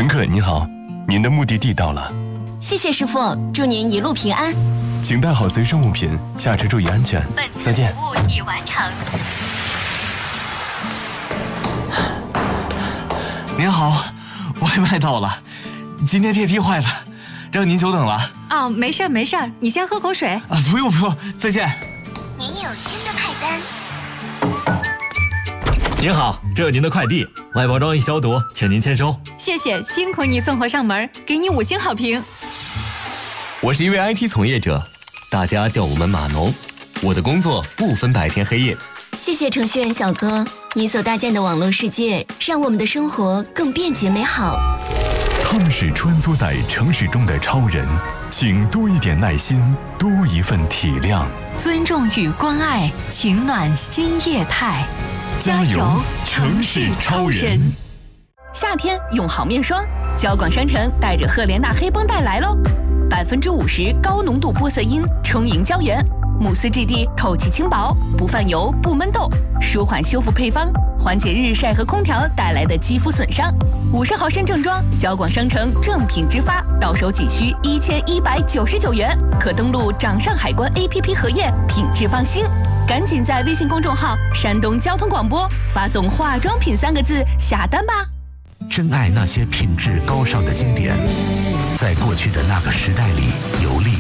乘客您好，您的目的地到了。 谢谢师傅，祝您一路平安。 请带好随身物品，下车注意安全。再见。 服务已完成。 您好，外卖到了。今天电梯坏了，让您久等了。 哦，没事儿，你先喝口水。 不用，再见。 您有新的派单。 您好，这是您的快递，外包装已消毒，请您签收。 谢谢，辛苦你送货上门，给你5星好评。 我是一位 IT 从业者，大家叫我们码农。我的工作不分白天黑夜。 谢谢程序员小哥，你所搭建的网络世界让我们的生活更便捷美好。 他们是穿梭在城市中的超人，请多一点耐心，多一份体谅。 尊重与关爱，情暖新业态。加油，城市超人！夏天用好面霜，交广商城带着赫莲娜黑绷带来喽，50%高浓度玻色因充盈胶原，慕斯质地透气轻薄，不泛油不闷痘，舒缓修复配方，缓解日晒和空调带来的肌肤损伤。50毫升正装，交广商城正品直发，到手仅需1199元，可登录掌上海关 APP 核验，品质放心。赶紧在微信公众号山东交通广播发送化妆品3个字下单吧。 珍爱那些品质高尚的经典，在过去的那个时代里游历，